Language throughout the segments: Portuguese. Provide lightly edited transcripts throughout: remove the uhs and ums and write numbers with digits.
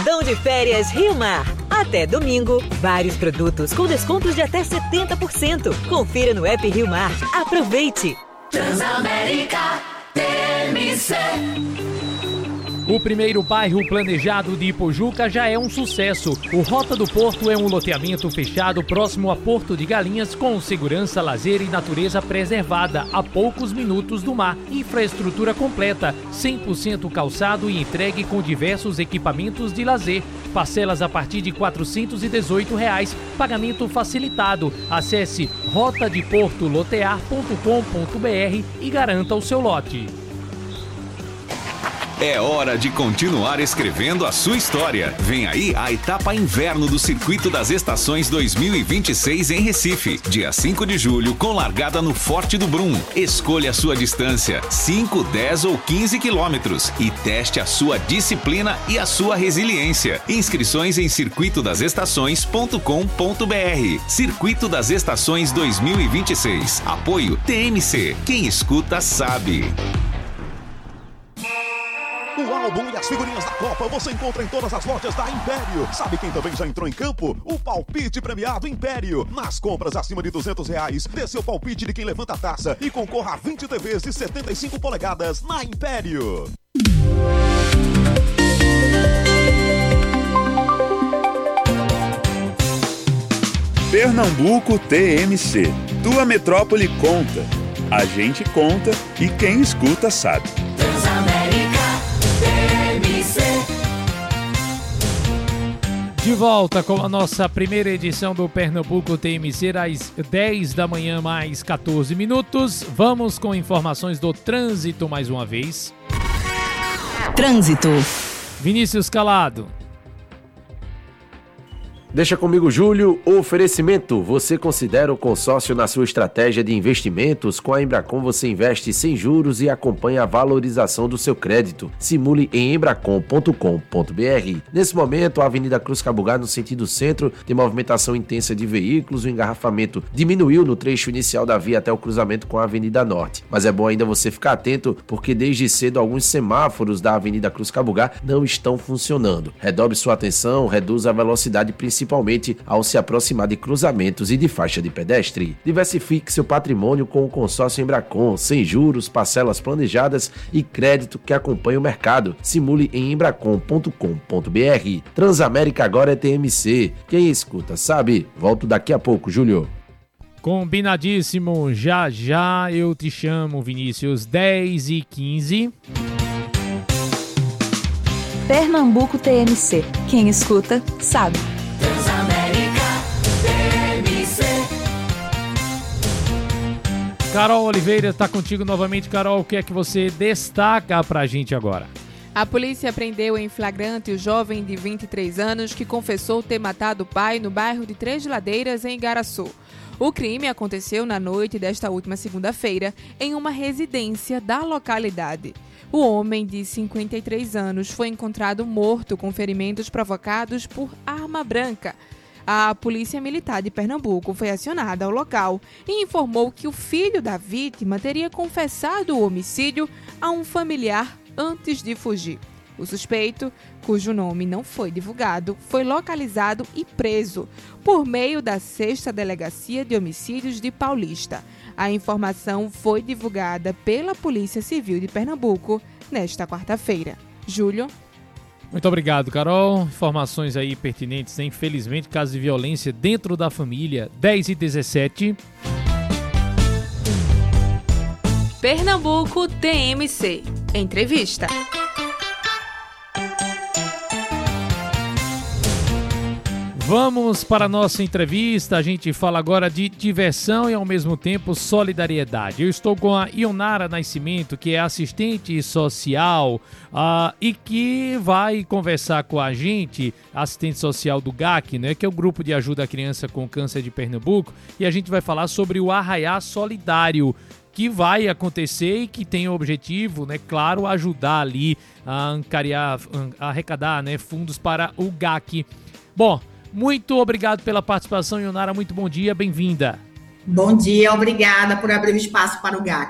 Promoção de férias Rio Mar. Até domingo, vários produtos com descontos de até 70%. Confira no app Rio Mar. Aproveite! Transamérica TMC. O primeiro bairro planejado de Ipojuca já é um sucesso. O Rota do Porto é um loteamento fechado próximo a Porto de Galinhas com segurança, lazer e natureza preservada a poucos minutos do mar. Infraestrutura completa, 100% calçado e entregue com diversos equipamentos de lazer. Parcelas a partir de R$ 418, pagamento facilitado. Acesse rotadeportolotear.com.br e garanta o seu lote. É hora de continuar escrevendo a sua história. Vem aí a etapa inverno do Circuito das Estações 2026 em Recife. Dia 5 de julho, com largada no Forte do Brum. Escolha a sua distância, 5, 10 ou 15 quilômetros. E teste a sua disciplina e a sua resiliência. Inscrições em circuitodastações.com.br. Circuito das Estações 2026. Apoio TMC. Quem escuta sabe. O álbum e as figurinhas da Copa você encontra em todas as lojas da Império. Sabe quem também já entrou em campo? O palpite premiado Império. Nas compras acima de R$200, dê seu palpite de quem levanta a taça e concorra a 20 TVs de 75 polegadas na Império. Pernambuco TMC. Tua metrópole conta. A gente conta e quem escuta sabe. De volta com a nossa primeira edição do Pernambuco TMC às 10 da manhã mais 14 minutos. Vamos com informações do trânsito mais uma vez. Trânsito. Vinícius Calado. Deixa comigo, Júlio. Oferecimento. Você considera o consórcio na sua estratégia de investimentos? Com a Embracon você investe sem juros e acompanha a valorização do seu crédito. Simule em embracon.com.br. Nesse momento, a Avenida Cruz Cabugá, no sentido centro, tem movimentação intensa de veículos. O engarrafamento diminuiu no trecho inicial da via até o cruzamento com a Avenida Norte. Mas é bom ainda você ficar atento, porque desde cedo alguns semáforos da Avenida Cruz Cabugá não estão funcionando. Redobre sua atenção, reduza a velocidade principalmente ao se aproximar de cruzamentos e de faixa de pedestre. Diversifique seu patrimônio com o consórcio Embracon, sem juros, parcelas planejadas e crédito que acompanha o mercado. Simule em embracon.com.br. Transamérica agora é TMC. Quem escuta sabe. Volto daqui a pouco, Júlio. Combinadíssimo. Já já eu te chamo, Vinícius. 10h15. Pernambuco TMC. Quem escuta sabe. Transamérica TMC. Carol Oliveira está contigo novamente. Carol, o que é que você destaca pra gente agora? A polícia prendeu em flagrante o jovem de 23 anos que confessou ter matado o pai no bairro de Três Ladeiras, em Igaraçu. O crime aconteceu na noite desta última segunda-feira em uma residência da localidade. O homem de 53 anos foi encontrado morto com ferimentos provocados por arma branca. A Polícia Militar de Pernambuco foi acionada ao local e informou que o filho da vítima teria confessado o homicídio a um familiar antes de fugir. O suspeito, cujo nome não foi divulgado, foi localizado e preso por meio da 6ª Delegacia de Homicídios de Paulista. A informação foi divulgada pela Polícia Civil de Pernambuco nesta quarta-feira. Júlio. Muito obrigado, Carol. Informações aí pertinentes, né? Infelizmente, casos de violência dentro da família. 10h17. Pernambuco TMC. Entrevista. Vamos para a nossa entrevista. A gente fala agora de diversão e, ao mesmo tempo, solidariedade. Eu estou com a Ionara Nascimento, que é assistente social e que vai conversar com a gente, assistente social do GAC, né, que é o Grupo de Ajuda à Criança com Câncer de Pernambuco, e a gente vai falar sobre o Arraiá Solidário, que vai acontecer e que tem o objetivo, né, claro, ajudar ali a arrecadar, né, fundos para o GAC. Bom, muito obrigado pela participação, Ionara. Muito bom dia, bem-vinda. Bom dia, obrigada por abrir o espaço para o GAC.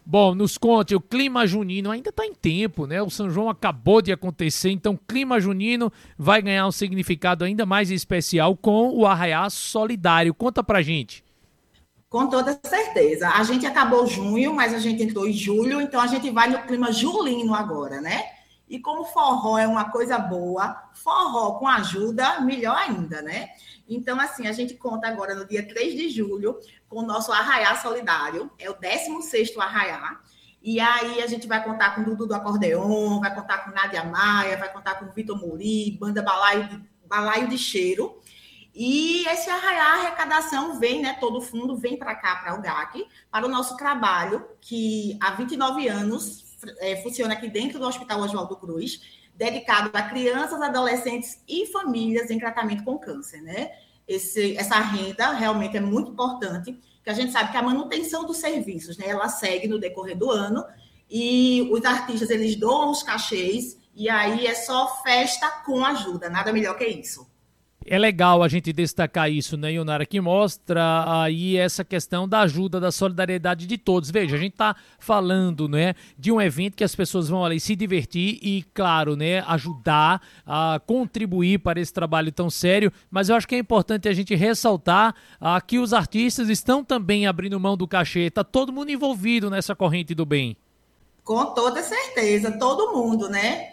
Bom, nos conte, o clima junino ainda está em tempo, né? O São João acabou de acontecer, então o clima junino vai ganhar um significado ainda mais especial com o Arraiá Solidário. Conta pra gente. Com toda certeza. A gente acabou junho, mas a gente entrou em julho, então a gente vai no clima julino agora, né? E como forró é uma coisa boa, forró com ajuda, melhor ainda, né? Então, assim, a gente conta agora no dia 3 de julho com o nosso Arraiá Solidário, é o 16º Arraiá, e aí a gente vai contar com o Dudu do Acordeon, vai contar com Nádia Maia, vai contar com o Vitor Mori, banda Balaio de Cheiro, e esse Arraiá, a arrecadação vem, né, todo o fundo vem para cá, para o GAC, para o nosso trabalho, que há 29 anos funciona aqui dentro do Hospital Oswaldo Cruz, dedicado a crianças, adolescentes e famílias em tratamento com câncer, né? Essa renda realmente é muito importante, porque a gente sabe que a manutenção dos serviços, né, ela segue no decorrer do ano, e os artistas, eles doam os cachês, e aí é só festa com ajuda, nada melhor que isso. É legal a gente destacar isso, né, Ionara, que mostra aí essa questão da ajuda, da solidariedade de todos. Veja, a gente tá falando, né, de um evento que as pessoas vão ali se divertir e, claro, né, ajudar a contribuir para esse trabalho tão sério, mas eu acho que é importante a gente ressaltar que os artistas estão também abrindo mão do cachê, tá todo mundo envolvido nessa corrente do bem. Com toda certeza, todo mundo, né,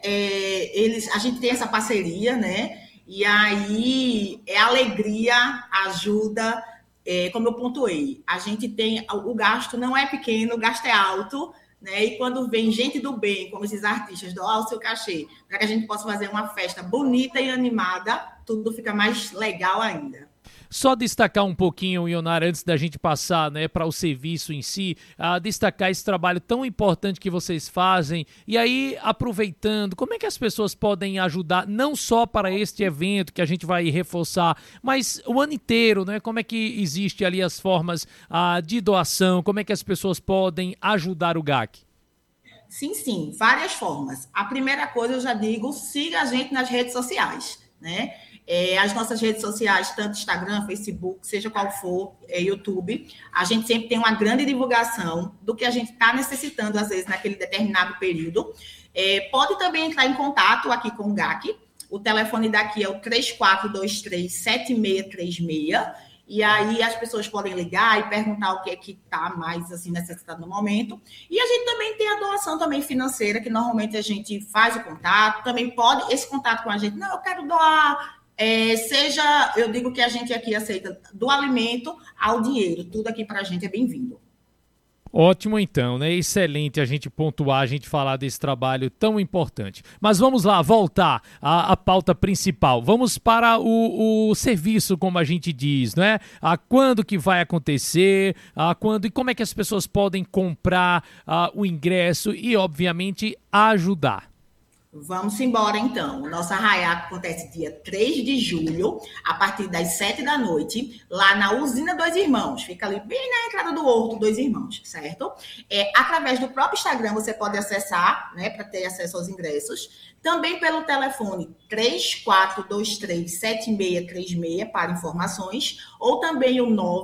a gente tem essa parceria, né, e aí é alegria, ajuda, como eu pontuei. A gente tem, o gasto não é pequeno, o gasto é alto, né? E quando vem gente do bem, como esses artistas, doar o seu cachê, para que a gente possa fazer uma festa bonita e animada, tudo fica mais legal ainda. Só destacar um pouquinho, Ionara, antes da gente passar, né, para o serviço em si, destacar esse trabalho tão importante que vocês fazem. E aí, aproveitando, como é que as pessoas podem ajudar, não só para este evento que a gente vai reforçar, mas o ano inteiro, né? Como é que existe ali as formas de doação, como é que as pessoas podem ajudar o GAC? Sim, várias formas. A primeira coisa, eu já digo, siga a gente nas redes sociais, né? As nossas redes sociais, tanto Instagram, Facebook, seja qual for, YouTube, a gente sempre tem uma grande divulgação do que a gente está necessitando, às vezes, naquele determinado período. Pode também entrar em contato aqui com o GAC. O telefone daqui é o 3423-7636. E aí as pessoas podem ligar e perguntar o que é que está mais assim, necessitado no momento. E a gente também tem a doação também financeira, que normalmente a gente faz o contato. Também pode, esse contato com a gente, não, eu quero doar... eu digo que a gente aqui aceita do alimento ao dinheiro, tudo aqui para a gente é bem-vindo. Ótimo então, né? Excelente a gente pontuar, a gente falar desse trabalho tão importante. Mas vamos lá, voltar à pauta principal. Vamos para o serviço, como a gente diz, né? Quando que vai acontecer, quando e como é que as pessoas podem comprar o ingresso e, obviamente, ajudar. Vamos embora, então. O nosso Arraiá acontece dia 3 de julho, a partir das 7 da noite, lá na Usina Dois Irmãos. Fica ali bem na entrada do Horto Dois Irmãos, certo? Através do próprio Instagram você pode acessar, né, para ter acesso aos ingressos. Também pelo telefone 3423-7636 para informações, ou também o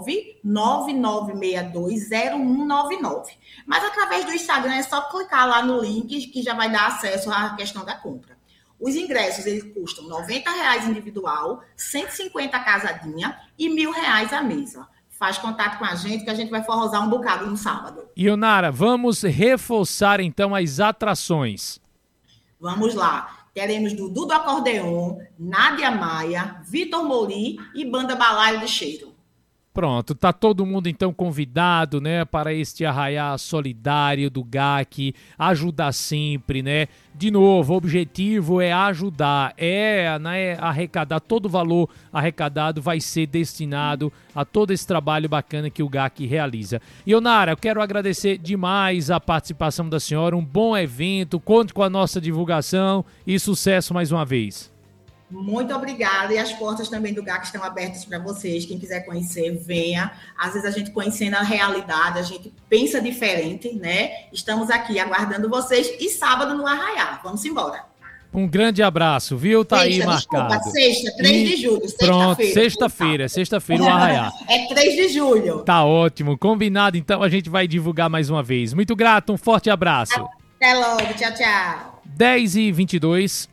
999620199. Mas através do Instagram é só clicar lá no link que já vai dar acesso à questão da compra. Os ingressos, eles custam R$90 individual, R$150 casadinha e R$1.000 a mesa. Faz contato com a gente que a gente vai forrosar um bocado no sábado. Ionara, vamos reforçar então as atrações. Vamos lá. Teremos Dudu do Acordeon, Nádia Maia, Vitor Mori e banda Balaio de Cheiro. Pronto, tá todo mundo então convidado, né, para este Arraiá Solidário do GAC, ajudar sempre, né? De novo, o objetivo é ajudar, né, arrecadar, todo o valor arrecadado vai ser destinado a todo esse trabalho bacana que o GAC realiza. Ionara, eu quero agradecer demais a participação da senhora, um bom evento, conte com a nossa divulgação e sucesso mais uma vez. Muito obrigada, e as portas também do GAC estão abertas para vocês, quem quiser conhecer, venha. Às vezes a gente conhecendo a realidade, a gente pensa diferente, né? Estamos aqui aguardando vocês e sábado no Arraiá, vamos embora. Um grande abraço, viu? Tá aí marcado. Sexta, 3 de julho, Pronto, sexta-feira, o Arraiá. É 3 de julho. Tá ótimo, combinado, então a gente vai divulgar mais uma vez. Muito grato, um forte abraço. Até logo, tchau, tchau. 10h22.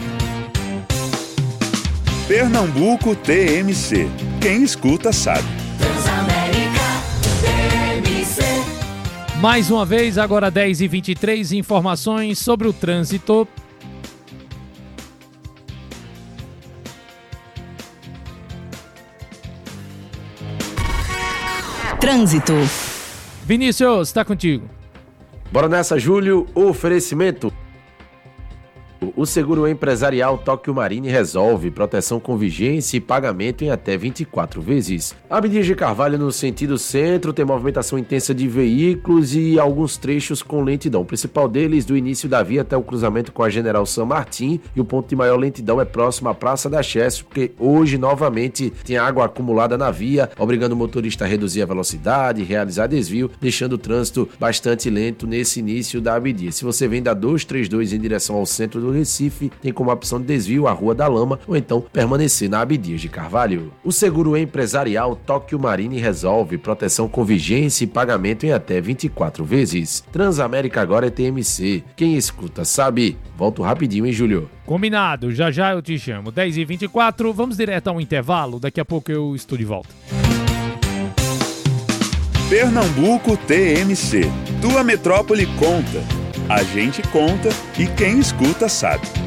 Pernambuco TMC. Quem escuta sabe. Transamérica TMC. Mais uma vez, agora 10h23, informações sobre o trânsito. Trânsito. Vinícius, tá contigo. Bora nessa, Júlio. Oferecimento. O seguro empresarial Tóquio Marine resolve proteção com vigência e pagamento em até 24 vezes. Abdias de Carvalho no sentido centro tem movimentação intensa de veículos e alguns trechos com lentidão. O principal deles do início da via até o cruzamento com a General San Martín, e o ponto de maior lentidão é próximo à Praça da Chesf, porque hoje novamente tem água acumulada na via, obrigando o motorista a reduzir a velocidade, realizar desvio, deixando o trânsito bastante lento nesse início da Abdias. Se você vem da 232 em direção ao centro do Recife, tem como opção de desvio a Rua da Lama ou então permanecer na Abdias de Carvalho. O seguro empresarial Tóquio Marine resolve proteção com vigência e pagamento em até 24 vezes. Transamérica agora é TMC. Quem escuta sabe. Volto rapidinho, hein, Júlio? Combinado, já já eu te chamo. 10h24, vamos direto ao intervalo, daqui a pouco eu estou de volta. Pernambuco TMC. Tua metrópole conta. A gente conta e quem escuta sabe.